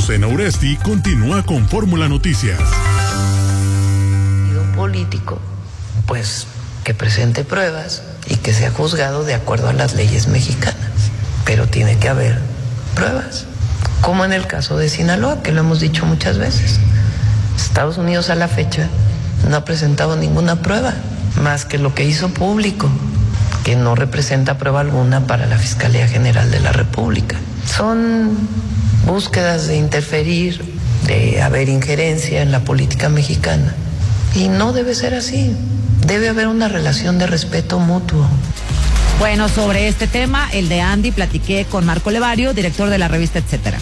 Azucena Uresti continúa con Fórmula Noticias. Político, pues que presente pruebas y que sea juzgado de acuerdo a las leyes mexicanas, pero tiene que haber pruebas, como en el caso de Sinaloa, que lo hemos dicho muchas veces. Estados Unidos a la fecha no ha presentado ninguna prueba, más que lo que hizo público, que no representa prueba alguna para la Fiscalía General de la República. Son búsquedas de interferir, de haber injerencia en la política mexicana. Y no debe ser así. Debe haber una relación de respeto mutuo. Bueno, sobre este tema, el de Andy, platiqué con Marco Levario, director de la revista Etcétera.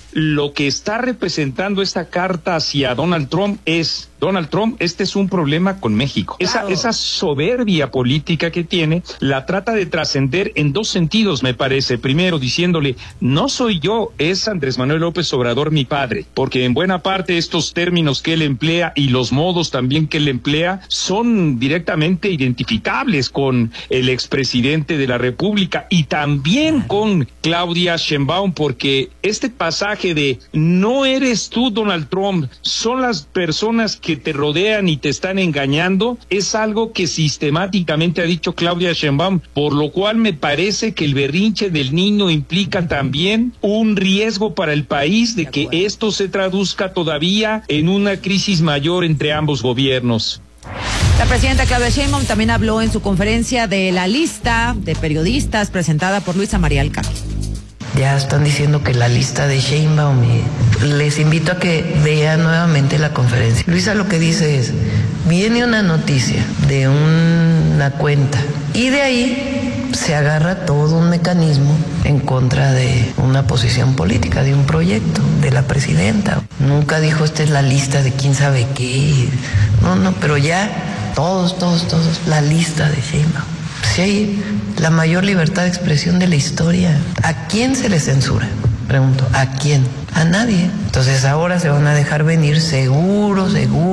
Lo que está representando esta carta hacia Donald Trump es: Donald Trump, este es un problema con México. Claro. Esa soberbia política que tiene, la trata de trascender en dos sentidos, me parece. Primero, diciéndole, no soy yo, es Andrés Manuel López Obrador mi padre, porque en buena parte estos términos que él emplea y los modos también que él emplea son directamente identificables con el expresidente de la República y también con Claudia Sheinbaum, porque este pasaje de no eres tú, Donald Trump, son las personas que te rodean y te están engañando, es algo que sistemáticamente ha dicho Claudia Sheinbaum, por lo cual me parece que el berrinche del niño implica también un riesgo para el país de que esto se traduzca todavía en una crisis mayor entre ambos gobiernos. La presidenta Claudia Sheinbaum también habló en su conferencia de la lista de periodistas presentada por Luisa María Alcalde. Ya están diciendo que la lista de Sheinbaum, les invito a que vean nuevamente la conferencia. Luisa lo que dice es, viene una noticia de una cuenta y de ahí se agarra todo un mecanismo en contra de una posición política, de un proyecto, de la presidenta. Nunca dijo esta es la lista de quién sabe qué. No, pero ya todos, la lista de Sheinbaum. Si hay la mayor libertad de expresión de la historia, ¿a quién se le censura? Pregunto, ¿a quién? A nadie. Entonces ahora se van a dejar venir seguro,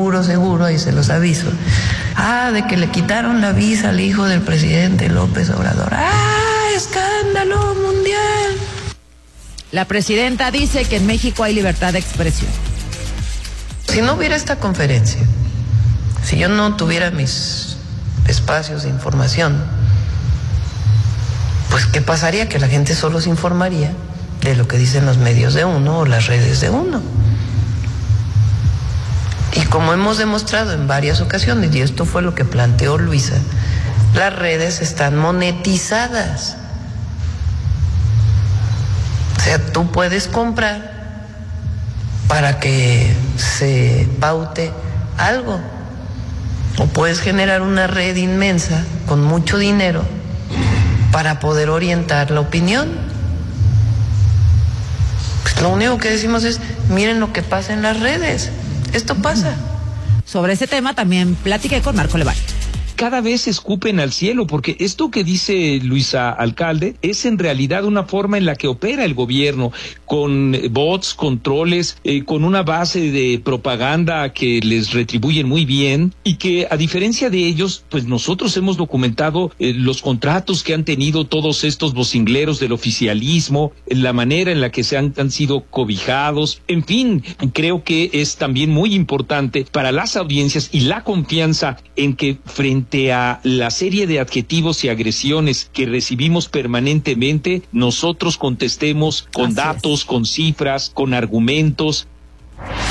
ahí se los aviso. De que le quitaron la visa al hijo del presidente López Obrador. ¡Escándalo mundial! La presidenta dice que en México hay libertad de expresión. Si no hubiera esta conferencia, si yo no tuviera mis espacios de información, pues ¿qué pasaría? Que la gente solo se informaría de lo que dicen los medios de uno o las redes de uno. Y como hemos demostrado en varias ocasiones, y esto fue lo que planteó Luisa, las redes están monetizadas. O sea, tú puedes comprar para que se paute algo, o puedes generar una red inmensa con mucho dinero para poder orientar la opinión. Pues lo único que decimos es, miren lo que pasa en las redes. Esto pasa. Sobre ese tema también platiqué con Marco Levario. Cada vez escupen al cielo, porque esto que dice Luisa Alcalde es en realidad una forma en la que opera el gobierno, con bots, controles, con una base de propaganda que les retribuyen muy bien, y que a diferencia de ellos, pues nosotros hemos documentado los contratos que han tenido todos estos vocingleros del oficialismo, la manera en la que han sido cobijados, en fin, creo que es también muy importante para las audiencias y la confianza en que frente a la serie de adjetivos y agresiones que recibimos permanentemente, nosotros contestemos con datos, con cifras, con argumentos,